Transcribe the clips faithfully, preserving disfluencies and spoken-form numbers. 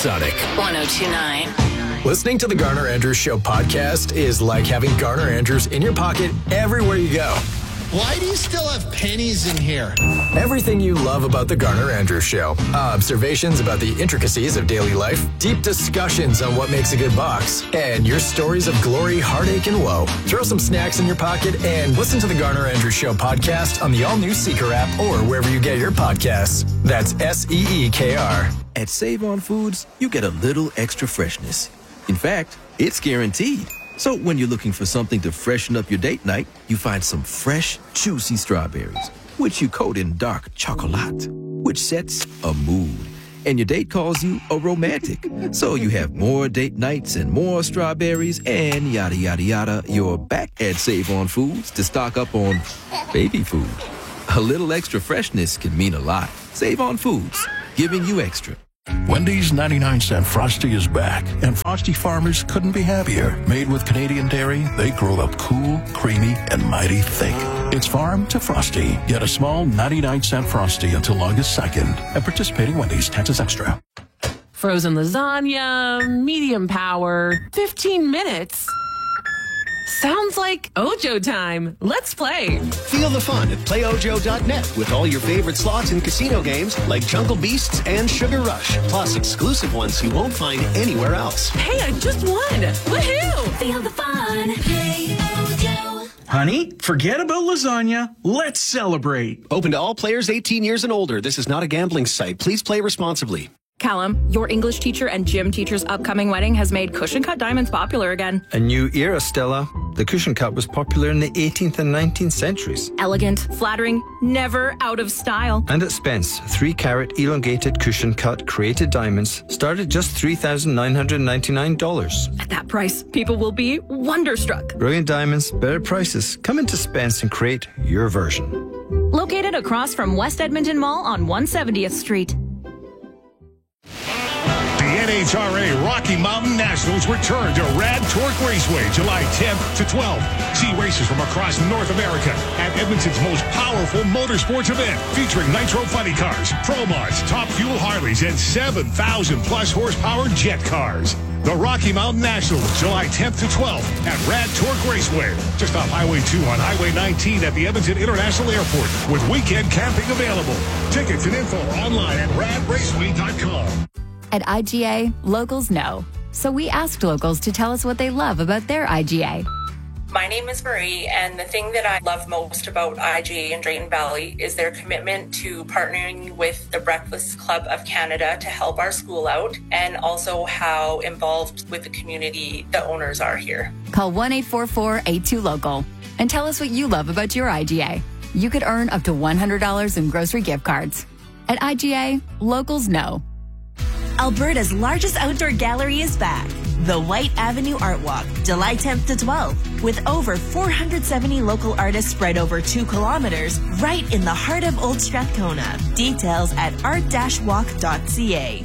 Sonic one oh two point nine. Listening to the Garner Andrews Show podcast is like having Garner Andrews in your pocket everywhere you go. Why do you still have pennies in here? Everything you love about the Garner Andrews Show. Observations about the intricacies of daily life, deep discussions on what makes a good box, and your stories of glory, heartache, and woe. Throw some snacks in your pocket and listen to the Garner Andrews Show podcast on the all-new Seeker app or wherever you get your podcasts. That's S E E K R. At Save On Foods, you get a little extra freshness. In fact, it's guaranteed. So when you're looking for something to freshen up your date night, you find some fresh, juicy strawberries, which you coat in dark chocolate, which sets a mood. And your date calls you a romantic. So you have more date nights and more strawberries and yada, yada, yada. You're back at Save On Foods to stock up on baby food. A little extra freshness can mean a lot. Save On Foods, giving you extra. Wendy's ninety-nine cent Frosty is back, and Frosty farmers couldn't be happier. Made with Canadian dairy, they grow up cool, creamy, and mighty thick. It's farm to Frosty. Get a small ninety-nine cent Frosty until August second at participating Wendy's. Taxes extra. Frozen lasagna, medium power, fifteen minutes. Sounds like Ojo time. Let's play. Feel the fun at play ojo dot net with all your favorite slots and casino games like Jungle Beasts and Sugar Rush, plus exclusive ones you won't find anywhere else. Hey, I just won. Woohoo! Feel the fun. Play Ojo. Honey, forget about lasagna. Let's celebrate. Open to all players eighteen years and older. This is not a gambling site. Please play responsibly. Callum, your English teacher and gym teacher's upcoming wedding has made cushion cut diamonds popular again. A new era, Stella. The cushion cut was popular in the eighteenth and nineteenth centuries. Elegant, flattering, never out of style. And at Spence, three carat elongated cushion cut created diamonds start at just three thousand nine hundred ninety-nine dollars. At that price, people will be wonderstruck. Brilliant diamonds, better prices. Come into Spence and create your version. Located across from West Edmonton Mall on one hundred seventieth Street. N H R A Rocky Mountain Nationals return to Rad Torque Raceway July tenth to twelfth. See races from across North America at Edmonton's most powerful motorsports event, featuring nitro funny cars, Pro Mods, top fuel Harleys, and seven thousand plus horsepower jet cars. The Rocky Mountain Nationals, July tenth to twelfth at Rad Torque Raceway, just off Highway two on Highway nineteen at the Edmonton International Airport, with weekend camping available. Tickets and info online at rad raceway dot com. At I G A, locals know. So we asked locals to tell us what they love about their I G A. My name is Marie, and the thing that I love most about I G A and Drayton Valley is their commitment to partnering with the Breakfast Club of Canada to help our school out, and also how involved with the community the owners are here. Call one eight four four, eight two, local and tell us what you love about your I G A. You could earn up to one hundred dollars in grocery gift cards. At I G A, locals know. Alberta's largest outdoor gallery is back. The White Avenue Art Walk, July tenth to twelfth, with over four hundred seventy local artists spread over two kilometers, right in the heart of Old Strathcona. Details at art dash walk dot c a.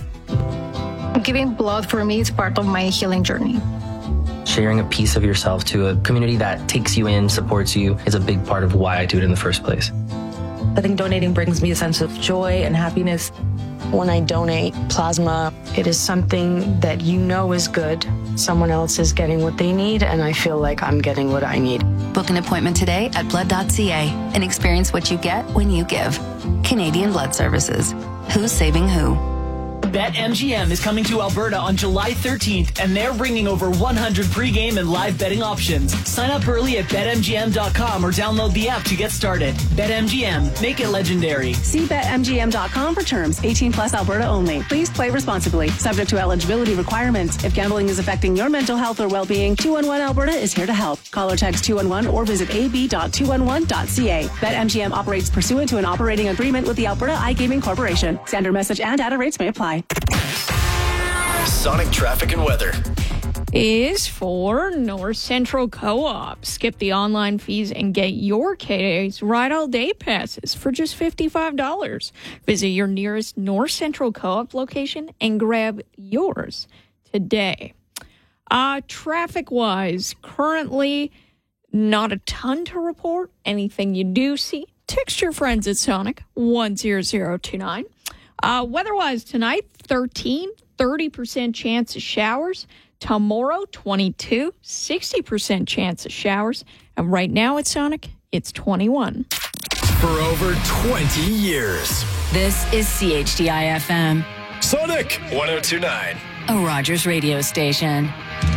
Giving blood for me is part of my healing journey. Sharing a piece of yourself to a community that takes you in, supports you, is a big part of why I do it in the first place. I think donating brings me a sense of joy and happiness. When I donate plasma, it is something that you know is good. Someone else is getting what they need, and I feel like I'm getting what I need. Book an appointment today at blood dot c a and experience what you get when you give. Canadian Blood Services. Who's saving who? BetMGM is coming to Alberta on July thirteenth, and they're bringing over one hundred pregame and live betting options. Sign up early at bet M G M dot com or download the app to get started. BetMGM, make it legendary. See bet M G M dot com for terms. eighteen plus Alberta only. Please play responsibly. Subject to eligibility requirements. If gambling is affecting your mental health or well-being, two one one Alberta is here to help. Call or text two one one or visit a b dot two one one dot c a. BetMGM operates pursuant to an operating agreement with the Alberta iGaming Corporation. Standard message and data rates may apply. Sonic traffic and weather is for North Central Co-op. Skip the online fees and get your K A's Ride All Day passes for just fifty-five dollars. Visit your nearest North Central Co-op location and grab yours today. Uh, traffic-wise, currently not a ton to report. Anything you do see, text your friends at Sonic one zero zero two nine. Uh, weather-wise tonight, thirteen, thirty percent chance of showers. Tomorrow, twenty-two, sixty percent chance of showers. And right now at Sonic, it's twenty-one. For over twenty years. This is C H D I F M, Sonic one oh two point nine. a Rogers radio station.